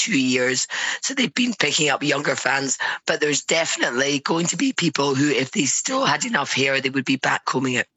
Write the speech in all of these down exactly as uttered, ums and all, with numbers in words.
two years. So they've been picking up younger fans. But there's definitely going to be people who, if they still had enough hair, they would be back combing it.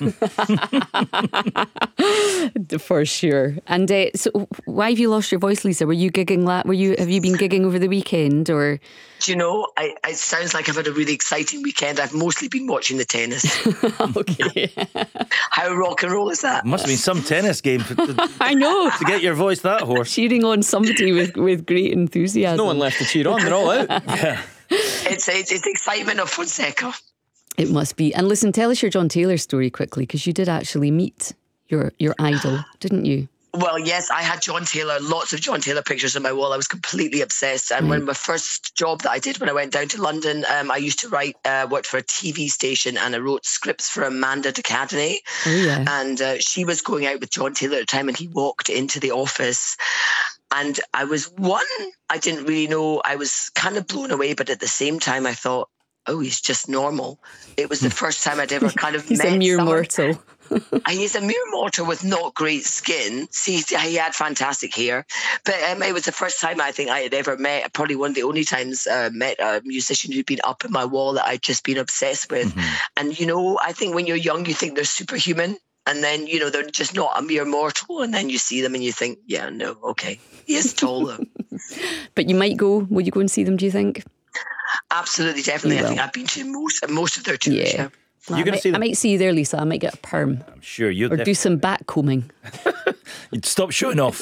For sure. And uh, so why have you lost your voice, Lisa? Were you gigging la- were you have you been gigging over the weekend, or? Do you know, I, it sounds like I've had a really exciting weekend. I've mostly been watching the tennis. Okay. How rock and roll is that? Must have been some tennis game to, to, I know, to get your voice that hoarse. cheering on somebody with, with great enthusiasm. No one left to cheer on, they're all out. Yeah. It's, it's, it's the excitement of Fonseca. It must be. And listen, tell us your John Taylor story quickly, because you did actually meet your your idol, didn't you? Well, yes, I had John Taylor, lots of John Taylor pictures on my wall. I was completely obsessed. And mm. when my first job that I did when I went down to London, um, I used to write, uh, worked for a T V station, and I wrote scripts for Amanda de Cadenet. Oh, yeah. And uh, she was going out with John Taylor at the time, and he walked into the office. And I was one, I didn't really know, I was kind of blown away, but at the same time I thought, oh, he's just normal. It was the first time I'd ever kind of he's met a mere someone. mortal. He's a mere mortal with not great skin. See, he had fantastic hair. But um, it was the first time I think I had ever met, probably one of the only times uh, met a musician who'd been up in my wall that I'd just been obsessed with. Mm-hmm. And, you know, I think when you're young, you think they're superhuman. And then, you know, they're just not a mere mortal. And then you see them and you think, yeah, no, okay. He is tall, though. But you might go, will you go and see them, do you think? Absolutely, definitely. I think I've been to most most of their tours. Yeah, yeah. Well, I, might, I might see you there, Lisa. I might get a perm. I'm sure you. Or def- do some back combing. You'd stop showing off.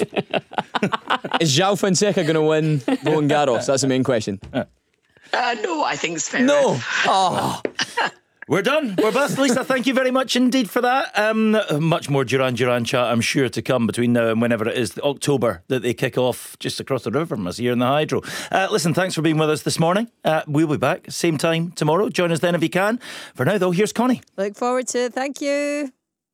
Is João Fonseca going to win Roland Garros? That's the main question. Uh, no, I think it's fair. No. Oh. We're done. We're bust. Lisa, thank you very much indeed for that. Um, much more Duran Duran chat, I'm sure, to come between now and whenever it is, October, that they kick off just across the river from us here in the Hydro. Uh, listen, thanks for being with us this morning. Uh, we'll be back same time tomorrow. Join us then if you can. For now, though, here's Connie. Look forward to it. Thank you.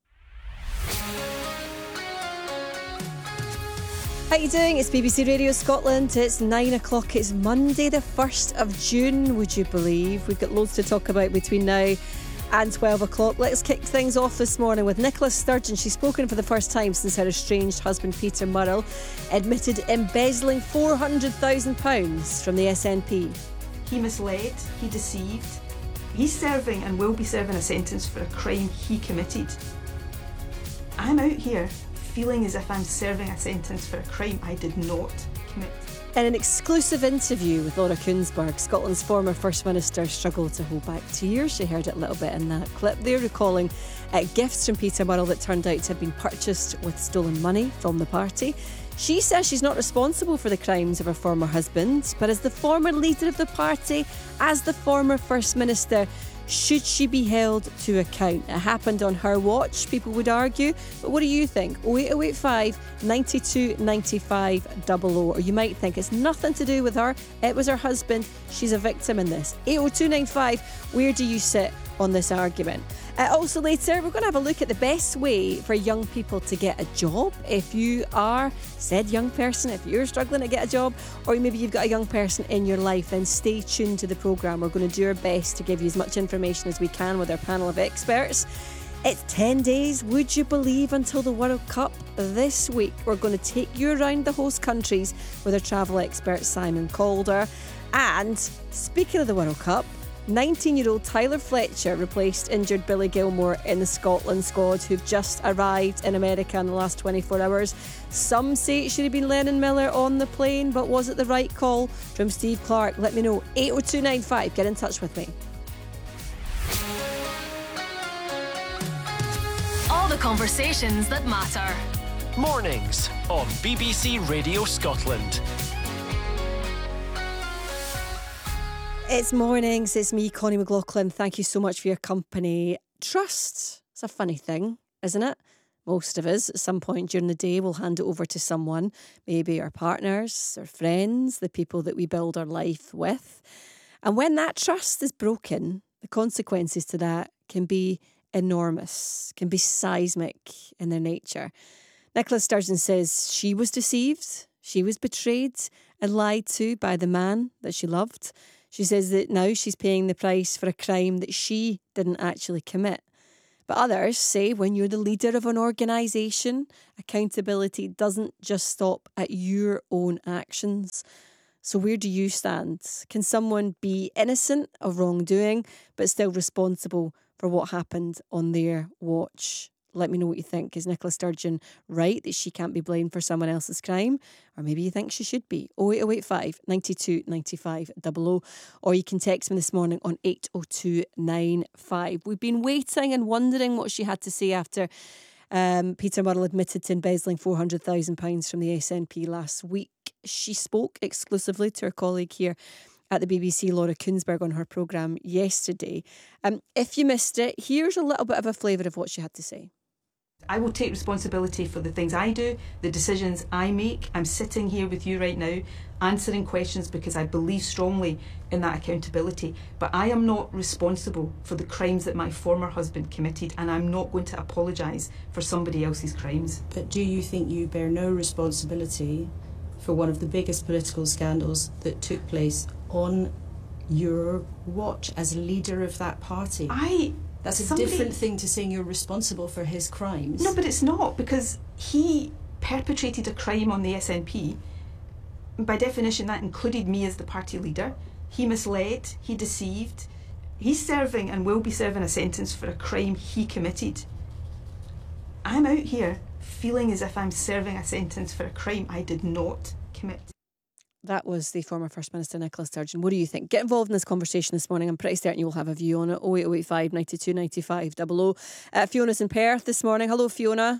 How you doing? It's B B C Radio Scotland. It's nine o'clock. It's Monday the first of June, would you believe? We've got loads to talk about between now and twelve o'clock. Let's kick things off this morning with Nicola Sturgeon. She's spoken for the first time since her estranged husband Peter Murrell admitted embezzling four hundred thousand pounds from the S N P. He misled, he deceived. He's serving and will be serving a sentence for a crime he committed. I'm out here feeling as if I'm serving a sentence for a crime I did not commit. In an exclusive interview with Laura Kuenssberg, Scotland's former First Minister struggled to hold back tears. You heard it a little bit in that clip there, recalling uh, gifts from Peter Murrell that turned out to have been purchased with stolen money from the party. She says she's not responsible for the crimes of her former husband, but as the former leader of the party, as the former First Minister, should she be held to account? It happened on her watch, people would argue. But what do you think? oh eight oh eight five, nine two, nine five zero zero. Or you might think it's nothing to do with her. It was her husband. She's a victim in this. eight oh two nine five. Where do you sit on this argument? Uh, also later, we're going to have a look at the best way for young people to get a job. If you are said young person, if you're struggling to get a job, or maybe you've got a young person in your life, then stay tuned to the programme. We're going to do our best to give you as much information as we can with our panel of experts. It's ten days, would you believe, until the World Cup. This week, we're going to take you around the host countries with our travel expert Simon Calder. And speaking of the World Cup, nineteen-year-old Tyler Fletcher replaced injured Billy Gilmore in the Scotland squad, who've just arrived in America in the last twenty-four hours. Some say it should have been Lennon Miller on the plane, but was it the right call? From Steve Clark, let me know. eight oh two nine five, get in touch with me. All the conversations that matter. Mornings on B B C Radio Scotland. It's mornings, it's me, Connie McLaughlin. Thank you so much for your company. Trust, it's a funny thing, isn't it? Most of us, at some point during the day, will hand it over to someone, maybe our partners, our friends, the people that we build our life with. And when that trust is broken, the consequences to that can be enormous, can be seismic in their nature. Nicola Sturgeon says she was deceived, she was betrayed and lied to by the man that she loved. She says that now she's paying the price for a crime that she didn't actually commit. But others say when you're the leader of an organisation, accountability doesn't just stop at your own actions. So where do you stand? Can someone be innocent of wrongdoing but still responsible for what happened on their watch? Let me know what you think. Is Nicola Sturgeon right that she can't be blamed for someone else's crime? Or maybe you think she should be. oh eight oh eight five, nine two, nine five double oh. Or you can text me this morning on eight oh two nine five. We've been waiting and wondering what she had to say after um, Peter Murrell admitted to embezzling four hundred thousand pounds from the S N P last week. She spoke exclusively to her colleague here at the B B C, Laura Kuenssberg, on her programme yesterday. Um, if you missed it, here's a little bit of a flavour of what she had to say. I will take responsibility for the things I do, the decisions I make. I'm sitting here with you right now, answering questions because I believe strongly in that accountability. But I am not responsible for the crimes that my former husband committed, and I'm not going to apologise for somebody else's crimes. But do you think you bear no responsibility for one of the biggest political scandals that took place on your watch as leader of that party? I... That's a Somebody... different thing to saying you're responsible for his crimes. No, but it's not, because he perpetrated a crime on the S N P. By definition, that included me as the party leader. He misled, he deceived. He's serving and will be serving a sentence for a crime he committed. I'm out here feeling as if I'm serving a sentence for a crime I did not commit. That was the former First Minister, Nicola Sturgeon. What do you think? Get involved in this conversation this morning. I'm pretty certain you will have a view on it. oh eight oh eight five, nine two, nine five double oh. Uh, Fiona's in Perth this morning. Hello, Fiona.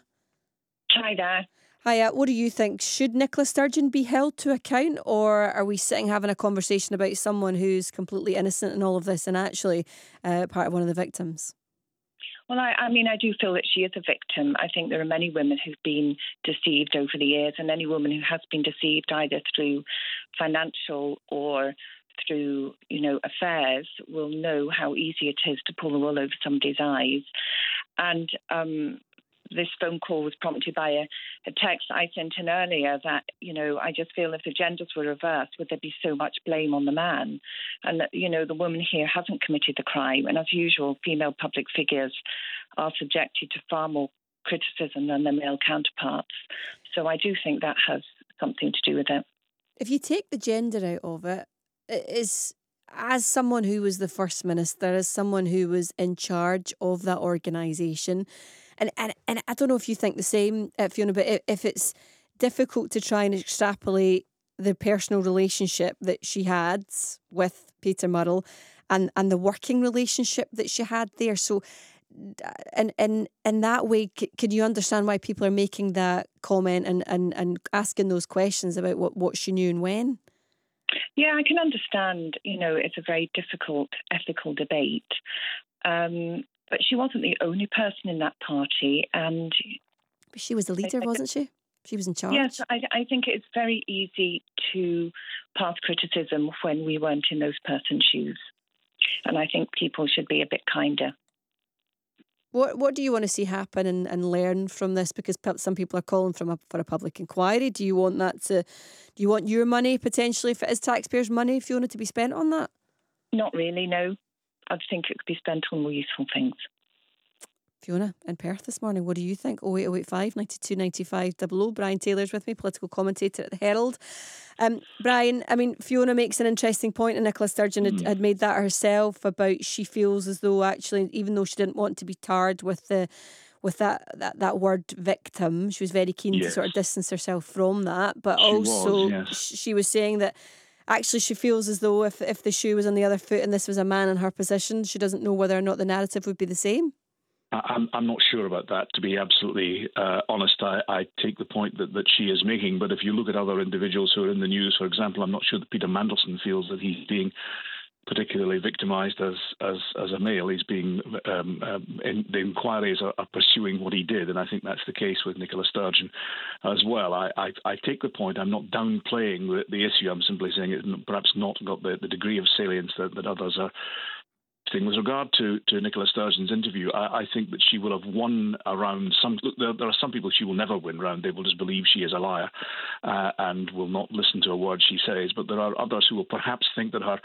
Hi there. Hiya. What do you think? Should Nicola Sturgeon be held to account, or are we sitting having a conversation about someone who's completely innocent in all of this and actually uh, part of one of the victims? Well, I, I mean, I do feel that she is a victim. I think there are many women who've been deceived over the years, and any woman who has been deceived either through financial or through, you know, affairs will know how easy it is to pull the wool over somebody's eyes. And um, this phone call was prompted by a, a text I sent in earlier that, you know, I just feel if the genders were reversed, would there be so much blame on the man? And that, you know, the woman here hasn't committed the crime. And as usual, female public figures are subjected to far more criticism than their male counterparts. So I do think that has something to do with it. If you take the gender out of it, it is, as someone who was the First Minister, as someone who was in charge of that organisation, and, and, and I don't know if you think the same, uh, Fiona, but if it's difficult to try and extrapolate the personal relationship that she had with Peter Murrell and, and the working relationship that she had there. So in, in, in that way, c- can you understand why people are making that comment and, and, and asking those questions about what, what she knew and when? Yeah, I can understand, you know, it's a very difficult ethical debate. Um, but she wasn't the only person in that party. And but she was the leader, wasn't she? She was in charge. Yes, I, I think it's very easy to pass criticism when we weren't in those person's shoes. And I think people should be a bit kinder. What What do you want to see happen and, and learn from this? Because some people are calling from a, for a public inquiry. Do you want that to? Do you want your money potentially, if it is taxpayers' money, Fiona, to be spent on that? Not really. No, I think it could be spent on more useful things. Fiona in Perth this morning. What do you think? oh eight oh eight five, nine two, nine five double oh. Brian Taylor's with me, political commentator at the Herald. Um, Brian, I mean, Fiona makes an interesting point, and Nicola Sturgeon had, had made that herself about she feels as though actually, even though she didn't want to be tarred with the with that, that, that word victim, she was very keen yes. to sort of distance herself from that. But she also, was, yes. she was saying that actually she feels as though if, if the shoe was on the other foot and this was a man in her position, she doesn't know whether or not the narrative would be the same. I'm, I'm not sure about that, to be absolutely uh, honest. I, I take the point that, that she is making, but if you look at other individuals who are in the news, for example, I'm not sure that Peter Mandelson feels that he's being particularly victimised as, as as a male. He's being, um, um, in, the inquiries are, are pursuing what he did, and I think that's the case with Nicola Sturgeon as well. I, I, I take the point. I'm not downplaying the, the issue. I'm simply saying it's perhaps not got the, the degree of salience that, that others are. With regard to, to Nicola Sturgeon's interview, I, I think that she will have won around some. Look, there, there are some people she will never win round. They will just believe she is a liar uh, and will not listen to a word she says. But there are others who will perhaps think that her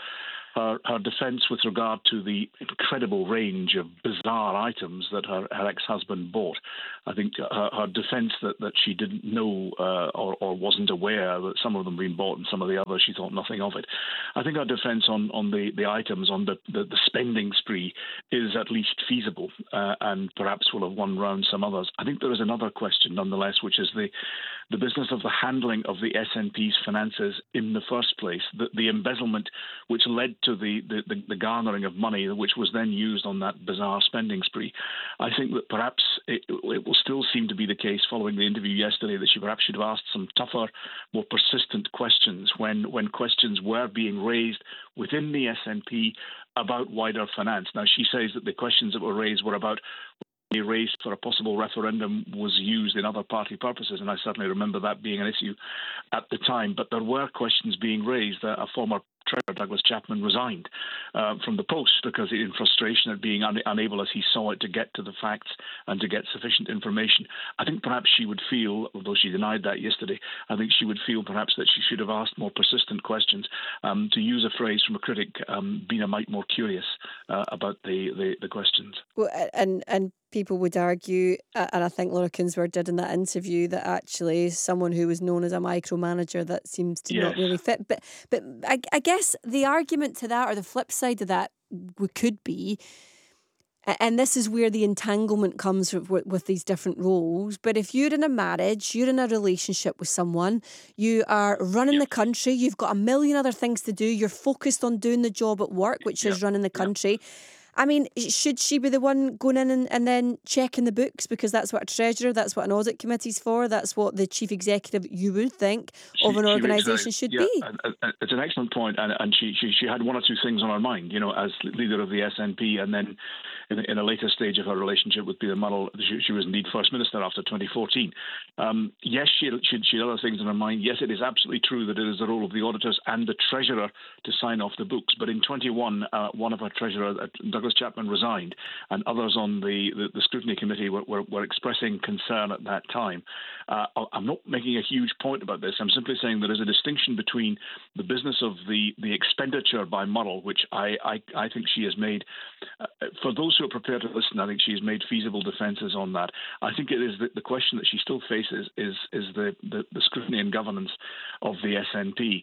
her, her defence with regard to the incredible range of bizarre items that her, her ex-husband bought. I think her, her defence that, that she didn't know uh, or, or wasn't aware that some of them had been bought and some of the others she thought nothing of it. I think her defence on, on the, the items, on the, the, the spending spree is at least feasible uh, and perhaps will have won round some others. I think there is another question nonetheless, which is the, the business of the handling of the S N P's finances in the first place, the, the embezzlement which led to the, the, the, the garnering of money, which was then used on that bizarre spending spree. I think that perhaps it, it will still seem to be the case following the interview yesterday that she perhaps should have asked some tougher, more persistent questions when, when questions were being raised within the S N P about wider finance. Now, she says that the questions that were raised were about raised for a possible referendum was used in other party purposes, and I certainly remember that being an issue at the time. But there were questions being raised. Uh, a former Treasurer, Douglas Chapman, resigned uh, from the post because in frustration at being un- unable, as he saw it, to get to the facts and to get sufficient information. I think perhaps she would feel, although she denied that yesterday, I think she would feel perhaps that she should have asked more persistent questions, um, to use a phrase from a critic, um, been a mite more curious uh, about the, the, the questions. Well, and and people would argue, and I think Laura Kuenssberg did in that interview, that actually someone who was known as a micromanager that seems to yes. not really fit. But but I, I guess the argument to that, or the flip side of that, could be, and this is where the entanglement comes with, with these different roles. But if you're in a marriage, you're in a relationship with someone, you are running yep. the country, you've got a million other things to do, you're focused on doing the job at work, which yep. is running the country. Yep. I mean, should she be the one going in and, and then checking the books? Because that's what a treasurer, that's what an audit committee's for, that's what the chief executive, you would think, she, of an organisation should yeah, be. And, and it's an excellent point, and, and she, she she had one or two things on her mind, you know, as leader of the S N P, and then in, in a later stage of her relationship with Peter Murrell, she, she was indeed First Minister after twenty fourteen. Um, yes, she, she, she had other things on her mind. Yes, it is absolutely true that it is the role of the auditors and the treasurer to sign off the books. But in twenty-one, uh, one of her treasurers, uh, Douglas Chapman, resigned, and others on the, the, the scrutiny committee were, were, were expressing concern at that time. Uh, I'm not making a huge point about this. I'm simply saying there is a distinction between the business of the, the expenditure by Murrell, which I, I, I think she has made. Uh, for those who are prepared to listen, I think she has made feasible defences on that. I think it is the, the question that she still faces is is the, the, the scrutiny and governance of the S N P.